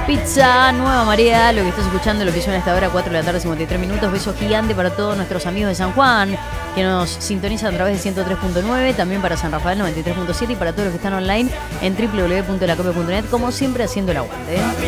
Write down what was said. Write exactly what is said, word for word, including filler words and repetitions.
Pizza, Nueva Marea, lo que estás escuchando, lo que suena a esta hora, cuatro de la tarde, cincuenta y tres minutos. Beso gigante para todos nuestros amigos de San Juan, que nos sintonizan a través de ciento tres punto nueve, también para San Rafael noventa y tres punto siete y para todos los que están online en doble u doble u doble u punto la copia punto net, como siempre haciendo el aguante, ¿eh?